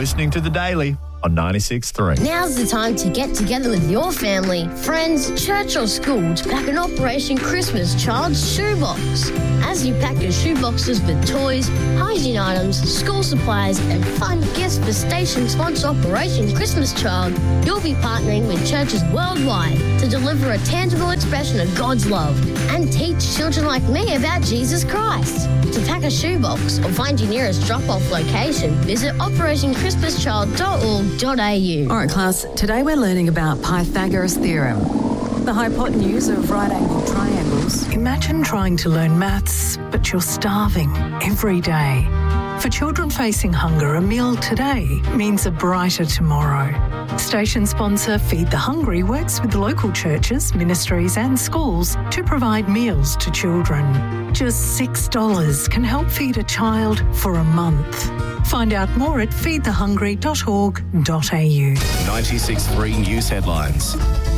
listening to The Daily on 96.3. Now's the time to get together with your family, friends, church or school to pack an Operation Christmas Child's Shoebox. As you pack your shoeboxes with toys, hygiene items, school supplies and fun gifts for station sponsor Operation Christmas Child, you'll be partnering with churches worldwide to deliver a tangible expression of God's love and teach children like me about Jesus Christ. To pack a shoebox or find your nearest drop-off location, visit operationchristmaschildorg.au. All right, class, today we're learning about Pythagoras' theorem, the hypotenuse of right-angled triangles. Imagine trying to learn maths, but you're starving every day. For children facing hunger, a meal today means a brighter tomorrow. Station sponsor Feed the Hungry works with local churches, ministries and schools to provide meals to children. Just $6 can help feed a child for a month. Find out more at feedthehungry.org.au. 96.3 News Headlines.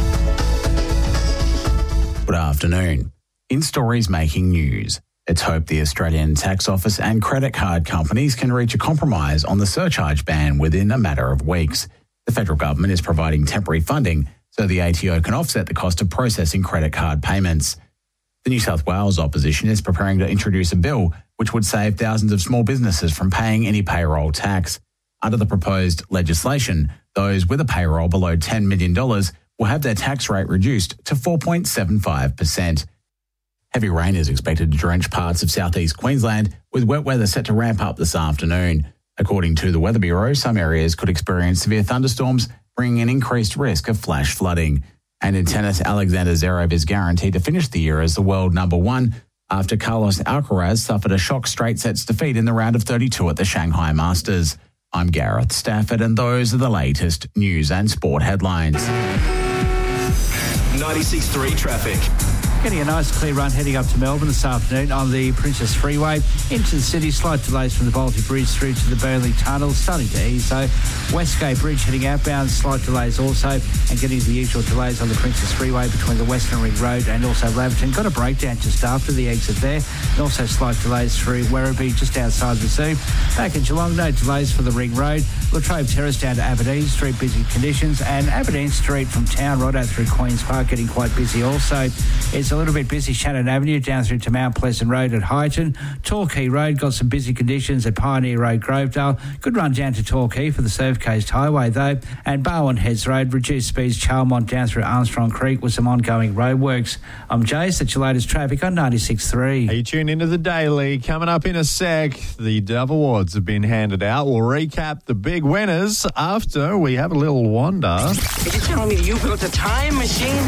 Good afternoon. In stories making news, it's hoped the Australian Tax Office and credit card companies can reach a compromise on the surcharge ban within a matter of weeks. The federal government is providing temporary funding so the ATO can offset the cost of processing credit card payments. The New South Wales opposition is preparing to introduce a bill which would save thousands of small businesses from paying any payroll tax. Under the proposed legislation, those with a payroll below $10 million will have their tax rate reduced to 4.75%. Heavy rain is expected to drench parts of southeast Queensland, with wet weather set to ramp up this afternoon. According to the Weather Bureau, some areas could experience severe thunderstorms, bringing an increased risk of flash flooding. And in tennis, Alexander Zverev is guaranteed to finish the year as the world number one after Carlos Alcaraz suffered a shock straight sets defeat in the round of 32 at the Shanghai Masters. I'm Gareth Stafford, and those are the latest news and sport headlines. 96.3 traffic. Getting a nice clear run heading up to Melbourne this afternoon on the Princess Freeway. Into the city, slight delays from the Baltic Bridge through to the Burnley Tunnel, starting to ease though. Westgate Bridge heading outbound, slight delays also, and getting the usual delays on the Princess Freeway between the Western Ring Road and also Laverton. Got a breakdown just after the exit there, and also slight delays through Werribee just outside the zoo. Back in Geelong, no delays for the Ring Road. Latrobe Terrace down to Aberdeen Street, busy conditions, and Aberdeen Street from town right out through Queen's Park getting quite busy also. It's a little bit busy Shannon Avenue down through to Mount Pleasant Road at Highton. Torquay Road got some busy conditions at Pioneer Road, Grovedale. Good run down to Torquay for the Surf Coast Highway though. And Barwon Heads Road, reduced speeds Charlemont down through Armstrong Creek with some ongoing roadworks. I'm Jace, that's your latest traffic on 96.3. Hey, you tune into The Daily. Coming up in a sec, the Dove Awards have been handed out. We'll recap the big winners after we have a little wander. Are you telling me you built a time machine?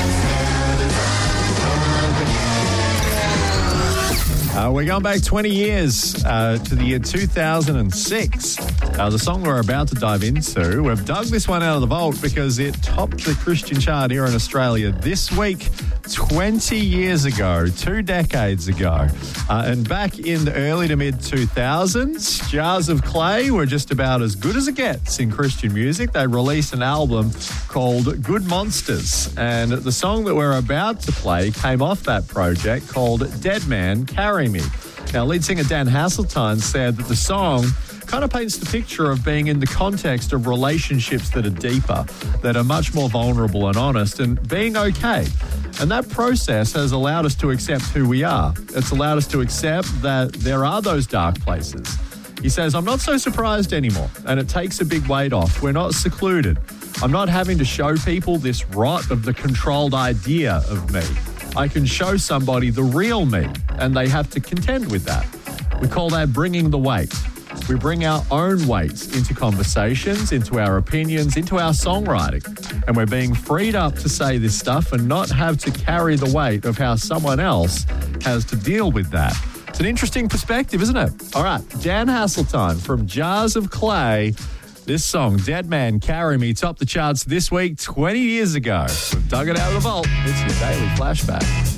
We're going back 20 years to the year 2006. The song we're about to dive into, we've dug this one out of the vault because it topped the Christian chart here in Australia this week, 20 years ago, 2 decades ago. And back in the early to mid-2000s, Jars of Clay were just about as good as it gets in Christian music. They released an album called Good Monsters, and the song that we're about to play came off that project called Dead Man, Carry Me. Now, lead singer Dan Hasseltine said that the song kind of paints the picture of being in the context of relationships that are deeper, that are much more vulnerable and honest, and being okay. And that process has allowed us to accept who we are. It's allowed us to accept that there are those dark places. He says, I'm not so surprised anymore, and it takes a big weight off. We're not secluded. I'm not having to show people this rot of the controlled idea of me. I can show somebody the real me, and they have to contend with that. We call that bringing the weight. We bring our own weight into conversations, into our opinions, into our songwriting. And we're being freed up to say this stuff and not have to carry the weight of how someone else has to deal with that. It's an interesting perspective, isn't it? All right, Dan Hasseltine from Jars of Clay. This song, Dead Man, Carry Me, topped the charts this week 20 years ago. We've dug it out of the vault. It's your daily flashback.